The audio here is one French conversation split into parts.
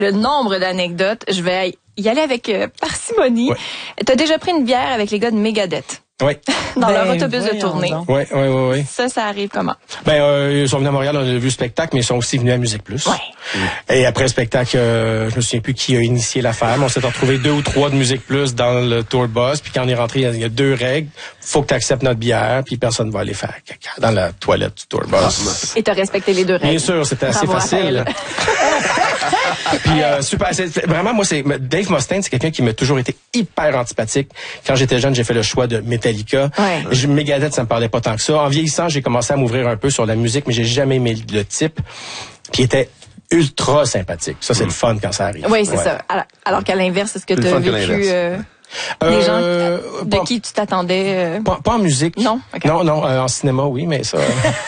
le nombre d'anecdotes. Je vais y aller avec parcimonie. Ouais. T'as déjà pris une bière avec les gars de Megadeth? Oui. Dans leur autobus de tournée. Oui. Ça arrive comment? Ils sont venus à Montréal, on a vu le spectacle, mais ils sont aussi venus à Musique Plus. Ouais. Et après le spectacle, je me souviens plus qui a initié l'affaire, mais on s'est retrouvé 2 ou 3 de Musique Plus dans le tour bus, puis quand on est rentré, il y a 2 règles. Faut que tu acceptes notre bière, puis personne va aller faire caca dans la toilette du tour bus. Et t'as respecté les 2 règles. Bien sûr, c'était assez facile. Puis super, vraiment moi c'est Dave Mustaine, c'est quelqu'un qui m'a toujours été hyper antipathique. Quand j'étais jeune, j'ai fait le choix de Metallica. Ouais. Megadeth, ça me parlait pas tant que ça. En vieillissant, j'ai commencé à m'ouvrir un peu sur la musique, mais j'ai jamais aimé le type. Puis il était ultra sympathique. Ça c'est le fun quand ça arrive. Oui, c'est ça. Alors qu'à l'inverse, est-ce que tu as vécu des gens de qui tu t'attendais pas en musique. Non. Okay. Non, en cinéma oui, mais ça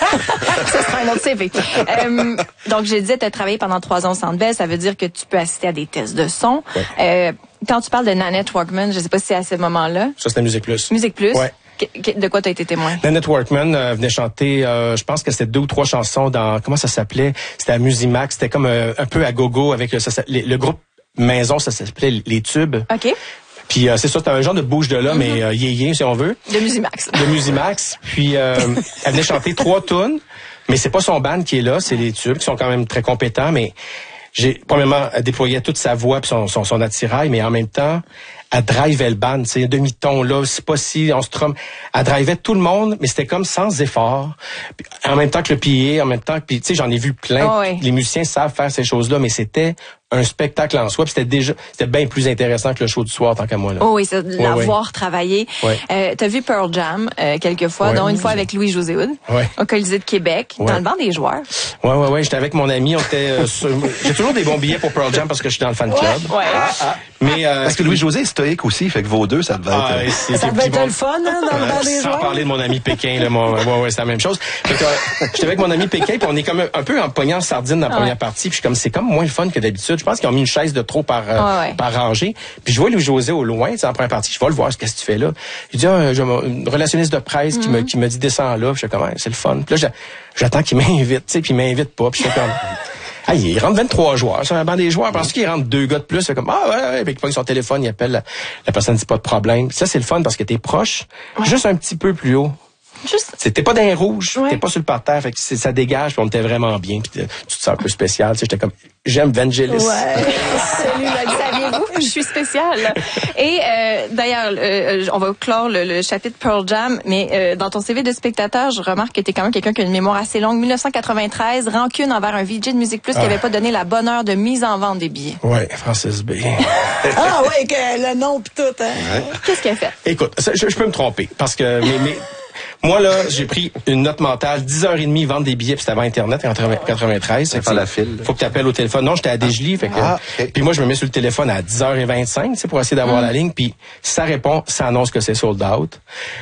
ça sera un autre CV. Donc je disais tu as travaillé pendant 3 ans au Centre Bell, ça veut dire que tu peux assister à des tests de son. Ouais. Quand tu parles de Nanette Workman, je sais pas si c'est à ce moment-là. Ça c'était Musique Plus. Musique Plus. Ouais. De quoi tu as été témoin? Nanette Workman venait chanter, je pense que c'était 2 ou 3 chansons dans, comment ça s'appelait? C'était à Musimax, c'était comme un peu à gogo avec le groupe Maison, ça s'appelait Les Tubes. OK. Puis c'est ça, c'était un genre de bouge de là, mais yéyé si on veut. De Musimax. De Musimax. Puis elle venait chanter 3 tunes, mais c'est pas son band qui est là, c'est Les Tubes qui sont quand même très compétents, mais premièrement, elle déployait toute sa voix puis son attirail, mais en même temps, elle drivait le band, tu sais, demi-ton là, c'est pas si on se trompe. Elle drivait tout le monde, mais c'était comme sans effort. Puis, en même temps que le PA, en même temps que, puis tu sais, j'en ai vu plein. Oh oui. Les musiciens savent faire ces choses-là, mais c'était un spectacle en soi, puis c'était bien plus intéressant que le show du soir, tant qu'à moi là. Oh oui, c'est de l'avoir travaillé. Ouais. T'as vu Pearl Jam quelques fois, dont une fois avec Louis-José Hood, au Colisée de Québec, dans le banc des joueurs. Ouais. J'étais avec mon ami, on était. J'ai toujours des bons billets pour Pearl Jam parce que je suis dans le fan club. Ouais. Mais parce que Louis-José est stoïque aussi, fait que vos deux, ça devait être. Ça devait être le fun, hein, dans le banc des joueurs. Sans parler de mon ami Pékin, là, c'est la même chose. Fait que j'étais avec mon ami Pékin, puis on est comme un peu en pognant sardine dans la première partie, puis c'est comme moins le fun que d'habitude. Je pense qu'ils ont mis une chaise de trop par rangée. Puis je vois Louis-José au loin, tu sais, en première partie, je vais le voir, qu'est-ce que tu fais là. Il dit une relationniste de presse qui me dit descends là, puis je fais comme c'est le fun. Puis là j'attends qu'il m'invite, tu sais, puis il m'invite pas, puis je fais comme il rentre 23 joueurs sur un banc des joueurs, parce qu'il rentre 2 gars de plus, c'est comme puis il prend son téléphone, il appelle la personne, dit pas de problème. Ça c'est le fun parce que t'es proche, juste un petit peu plus haut. T'es pas dans les rouges, t'es pas sur le parterre, fait que ça dégage, puis on était vraiment bien, puis tu te sens un peu spécial, tu sais, j'étais comme j'aime Vangelis. Ouais. Salut, saviez-vous, je suis spéciale. Et d'ailleurs, on va clore le chapitre Pearl Jam, mais dans ton CV de spectateur, je remarque que t'es quand même quelqu'un qui a une mémoire assez longue. 1993, rancune envers un VJ de Musique Plus qui avait pas donné la bonne heure de mise en vente des billets. Ouais, Francis B. Le nom pis tout, hein. Ouais. Qu'est-ce qu'elle fait? Écoute, je peux me tromper, parce que moi, là, j'ai pris une note mentale, 10h30, vendre des billets, puis c'était avant Internet, en 93. C'est pas la file. Faut que tu appelles au téléphone. Non, j'étais à Desjely, fait que, puis moi, je me mets sur le téléphone à 10h25, tu sais, pour essayer d'avoir la ligne, puis ça répond, ça annonce que c'est sold out.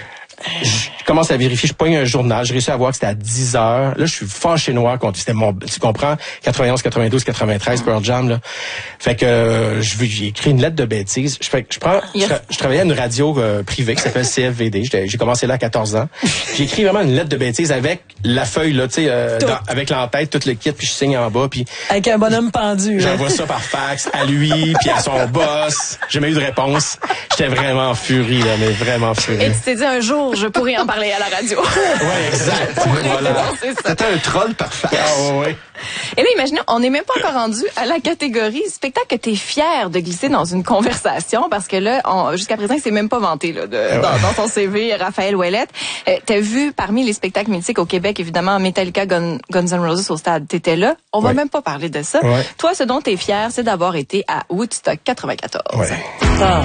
Je commence à vérifier, je pogne un journal, j'ai réussi à voir que c'était à 10h. Là, je suis fâché noir contre, c'était tu comprends, 91, 92, 93, Pearl Jam, là. Fait que, j'ai écrit une lettre de bêtises. Je travaillais à une radio privée qui s'appelle CFVD. J'ai commencé là à 14 ans. J'ai écrit vraiment une lettre de bêtises avec la feuille, là, tu sais, avec l'entête, tout le kit, puis je signe en bas, puis. Avec un bonhomme pendu, j'envoie ça par fax à lui, puis à son boss. J'ai jamais eu de réponse. J'étais vraiment en furie, là, mais vraiment en furie. Et tu t'es dit un jour, je pourrais en parler à la radio. Ouais, exact. Voilà. C'était un troll parfait. Ouais. Et là, imaginez, on n'est même pas encore rendu à la catégorie spectacle que t'es fier de glisser dans une conversation, parce que là, jusqu'à présent, il s'est même pas vanté là, dans son CV, Raphaël Ouellette. T'as vu parmi les spectacles mythiques au Québec, évidemment, Metallica, Guns N' Roses au Stade. T'étais là. On va même pas parler de ça. Ouais. Toi, ce dont t'es fier, c'est d'avoir été à Woodstock 94. Ouais.